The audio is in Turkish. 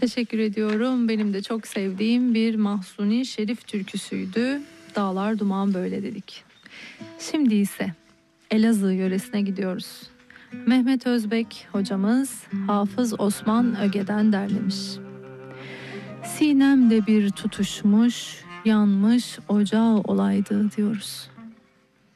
Teşekkür ediyorum. Benim de çok sevdiğim bir Mahsuni Şerif türküsüydü. Dağlar duman böyle dedik. Şimdi ise Elazığ yöresine gidiyoruz. Mehmet Özbek hocamız Hafız Osman Öge'den derlemiş. Sinemde bir tutuşmuş, yanmış ocağı olaydı diyoruz.